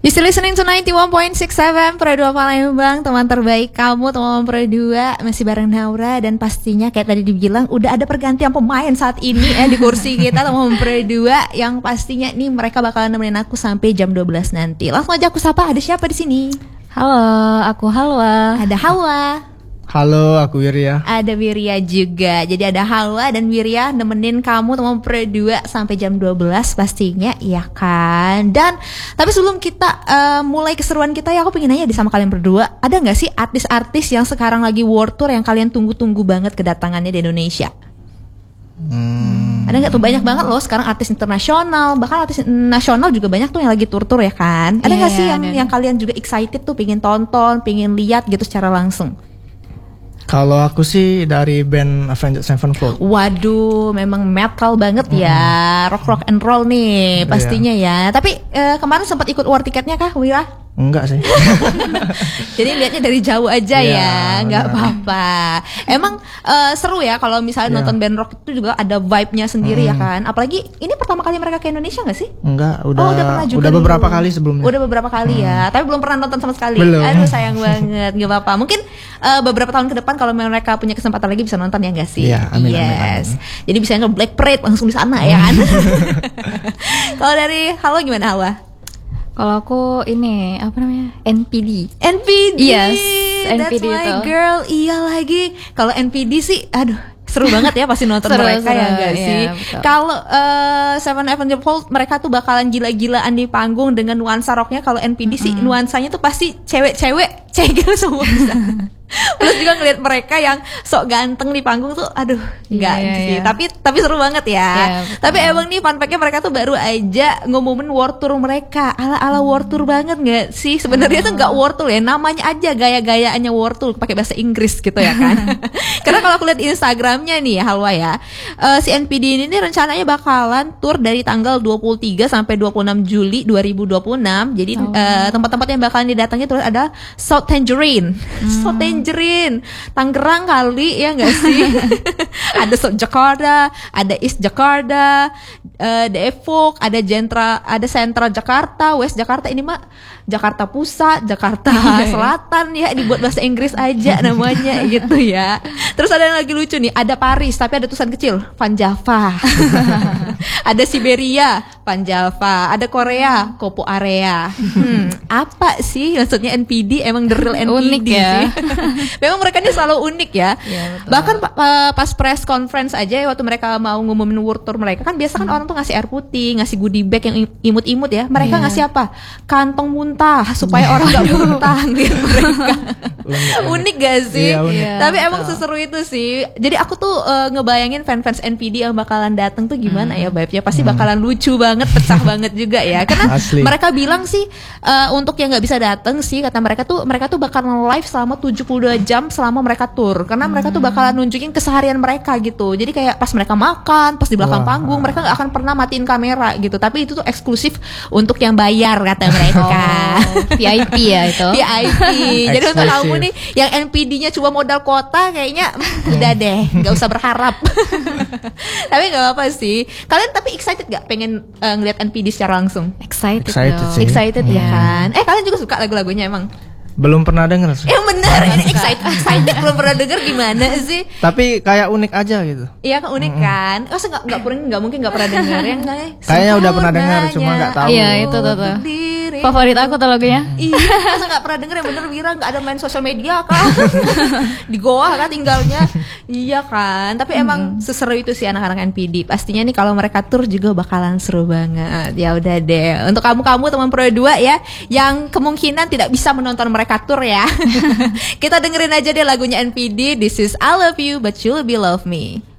You still listening to 91.6 FM Pro 2 Palembang, teman terbaik kamu, teman Pro 2. Masih bareng Naura dan pastinya kayak tadi dibilang udah ada pergantian pemain saat ini di kursi kita, teman Pro 2, yang pastinya nih mereka bakalan nemenin aku sampai jam 12 nanti. Langsung aja aku sapa, ada siapa di sini? Halo, aku Halwa. Ada Halwa. Halo, aku Wirya. Ada Wirya juga. Jadi ada Halwa dan Wirya nemenin kamu teman Pro 2 sampai jam 12 pastinya, iya kan? Dan tapi sebelum kita mulai keseruan kita ya, aku pengen nanya sama kalian berdua, ada nggak sih artis-artis yang sekarang lagi world tour yang kalian tunggu-tunggu banget kedatangannya di Indonesia? Ada nggak tuh? Banyak banget loh sekarang artis internasional, bahkan artis nasional juga banyak tuh yang lagi tur-tur ya kan? Ada nggak sih yang kalian juga excited tuh, pengen tonton, pengen lihat gitu secara langsung? Kalau aku sih dari band Avenged Sevenfold. Waduh, memang metal banget ya, rock and roll nih pastinya ya. Tapi kemarin sempat ikut war tiketnya kah, Wira? Enggak sih. Jadi lihatnya dari jauh aja ya, nggak apa-apa. Emang seru ya kalau misalnya nonton band rock itu juga ada vibe-nya sendiri ya kan. Apalagi ini pertama kali mereka ke Indonesia nggak sih? Enggak, udah pernah juga. Udah beberapa kali sebelumnya. Udah beberapa kali ya, tapi belum pernah nonton sama sekali. Belum. Aduh sayang banget, nggak apa-apa. Mungkin beberapa tahun ke depan kalau mereka punya kesempatan lagi bisa nonton ya nggak sih? Iya, amin, yes. amin. Jadi bisa nge Black Parade langsung di sana ya kan. Kalau dari Halo gimana Hawa? Kalau aku ini apa namanya? NPD. Yes, NPD that's my itu. girl. Iya lagi. Kalau NPD sih, aduh, seru banget ya pasti nonton mereka ya enggak sih? Kalau Seven Sevenfold mereka tuh bakalan gila-gilaan di panggung dengan nuansa rocknya. Kalau NPD sih nuansanya tuh pasti cewek-cewek cegil semua bisa. Plus juga ngeliat mereka yang sok ganteng di panggung tuh, aduh, enggak sih. Tapi seru banget ya. Tapi emang nih fun fact-nya mereka tuh baru aja ngumumin world tour mereka. Ala-ala world tour banget enggak sih? Sebenarnya tuh enggak world tour ya, namanya aja gaya-gayaannya world tour pakai bahasa Inggris gitu ya kan. Karena kalau aku lihat Instagramnya nih ya, Halwa ya, si NPD ini rencananya bakalan tour dari tanggal 23 sampai 26 Juli 2026. Jadi tempat-tempat yang bakalan didatangi terus ada South Tangerine. South Tangerine, Tangerang kali ya nggak sih? Ada South Jakarta, ada East Jakarta, Depok, ada Central Jakarta, West Jakarta. Ini mah Jakarta Pusat, Jakarta Selatan ya, dibuat bahasa Inggris aja namanya gitu ya. Terus ada yang lagi lucu nih, ada Paris tapi ada tulisan kecil Van Java. Ada Siberia, Van Java. Ada Korea, Kopo Area. Apa sih maksudnya NPD? Emang the real NPD unik ya. sih. Memang mereka ini selalu unik ya. Bahkan pas press conference aja waktu mereka mau ngumumin world tour mereka kan biasa kan orang tuh ngasih air putih, ngasih goodie bag yang imut-imut ya. Mereka ngasih apa? Kantong muntah supaya orang gak muntah gitu mereka. Unik gak sih? Iya, unik. Tapi emang seseru itu sih. Jadi aku tuh ngebayangin fans NPD yang bakalan datang tuh gimana ya vibe-nya. Pasti bakalan lucu banget, pecah banget juga ya. Karena Asli. mereka bilang sih untuk yang nggak bisa datang sih, kata mereka tuh bakalan live selama 72 jam selama mereka tour. Karena mereka tuh bakalan nunjukin keseharian mereka gitu. Jadi kayak pas mereka makan, pas di belakang panggung, mereka nggak akan pernah matiin kamera gitu. Tapi itu tuh eksklusif untuk yang bayar kata mereka. VIP ya itu. VIP. Jadi untuk Eksklusif. kamu nih yang NPD-nya cuma modal kuota, kayaknya udah deh, nggak usah berharap. Tapi nggak apa sih. Kalian tapi excited gak pengen ngeliat NPD secara langsung? Excited Excited dong. sih. Excited ya kan? Kalian juga suka lagu-lagunya emang? Belum pernah denger sih. Bener, ini excited belum pernah denger gimana sih? Tapi kayak unik aja gitu. Iya kan unik kan? Masa nggak mungkin nggak pernah denger ya nggak? Kayaknya udah pernah denger, cuma nggak tahu. Iya, itu tuh. Diri. Favorit aku tuh lagunya. Iya, masa nggak pernah denger yang bener Wira nggak ada main sosial media kan? Di Goa kan tinggalnya. Iya kan? Tapi emang seseru itu sih anak-anak NPD. Pastinya nih kalau mereka tur juga bakalan seru banget. Ya udah deh. Untuk kamu teman Pro 2 ya, yang kemungkinan tidak bisa menonton mereka tur ya. Kita dengerin aja deh lagunya NPD. This is I Love You But You'll Be Love Me.